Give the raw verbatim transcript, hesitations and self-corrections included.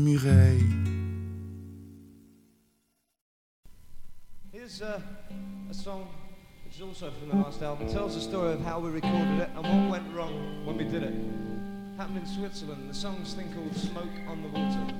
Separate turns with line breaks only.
Murray.
Here's uh, a song which is also from the last album. It tells the story of how we recorded it and what went wrong when we did it. Happened in Switzerland. The song's thing called Smoke on the Water.